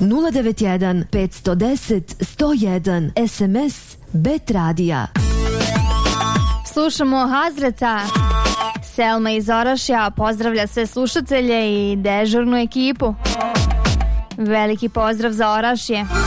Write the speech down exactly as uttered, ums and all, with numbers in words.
nula devet jedan pet jedan nula sto jedan, es em es Bet Radija. Slušamo Hazreta. Selma iz Orašja pozdravlja sve slušatelje i dežurnu ekipu. Veliki pozdrav za Orašje.